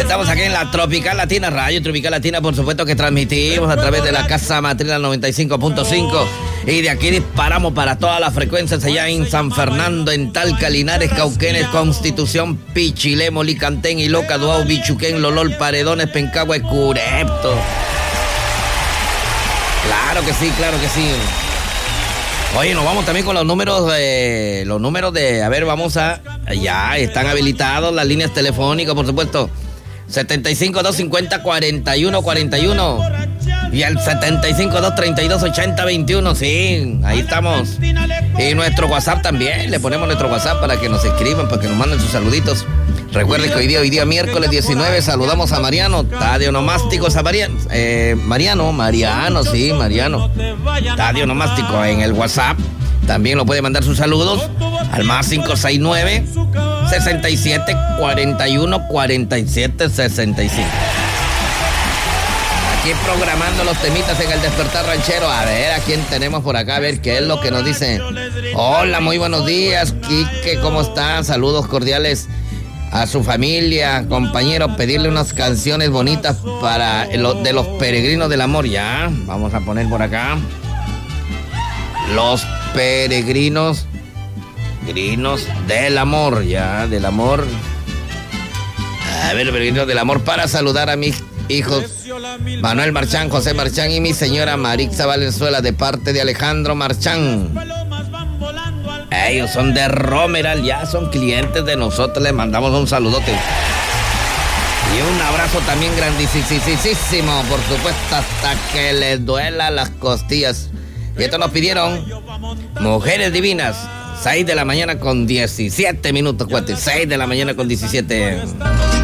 estamos aquí en la Tropical Latina, Radio Tropical Latina, por supuesto que transmitimos a través de la Casa Matriz 95.5 y de aquí disparamos para todas las frecuencias allá en San Fernando, en Talca, Linares, Cauquenes, Constitución, Pichilemo, Licantén, Iloca, Duau, Bichuquén, Lolol, Paredones, Pencagua, Curepto. Claro que sí, claro que sí. Oye, nos vamos también con los números de, a ver, vamos a, ya están habilitados las líneas telefónicas, por supuesto, 75-250-4141 y el 75-232-8021, sí, ahí estamos. Y nuestro WhatsApp también, le ponemos nuestro WhatsApp para que nos escriban, para que nos manden sus saluditos. Recuerden que hoy día miércoles 19, saludamos a Mariano, Tadio Nomásticos a Mariano, Tadio Nomástico en el WhatsApp. También lo puede mandar sus saludos al más 569-6741-4765. Aquí programando los temitas en el Despertar Ranchero. A ver, ¿a quién tenemos por acá? A ver, ¿qué es lo que nos dice? Hola, muy buenos días, Quique, ¿cómo está? Saludos cordiales a su familia, compañero, pedirle unas canciones bonitas para de los Peregrinos del Amor. Ya, vamos a poner por acá los Peregrinos del Amor, ya, del amor. A ver, Peregrinos del Amor, para saludar a mis hijos Manuel Marchán, José Marchán y mi señora Marixa Valenzuela, de parte de Alejandro Marchán. Ellos son de Romeral, ya son clientes de nosotros, les mandamos un saludote. Y un abrazo también grandísimo, por supuesto, hasta que les duela las costillas. Y esto nos pidieron Mujeres Divinas, 6 de la mañana con 17 minutos, 6 de la mañana con 17.